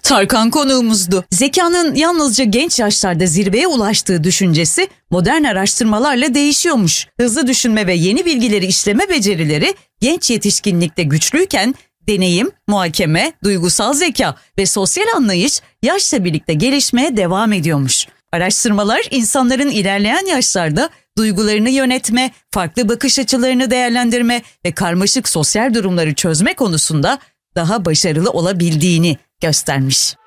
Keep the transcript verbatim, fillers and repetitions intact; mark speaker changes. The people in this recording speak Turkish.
Speaker 1: Tarkan konuğumuzdu. Zekanın yalnızca genç yaşlarda zirveye ulaştığı düşüncesi modern araştırmalarla değişiyormuş. Hızlı düşünme ve yeni bilgileri işleme becerileri genç yetişkinlikte güçlüyken deneyim, muhakeme, duygusal zeka ve sosyal anlayış yaşla birlikte gelişmeye devam ediyormuş. Araştırmalar insanların ilerleyen yaşlarda duygularını yönetme, farklı bakış açılarını değerlendirme ve karmaşık sosyal durumları çözme konusunda daha başarılı olabildiğini göstermiş.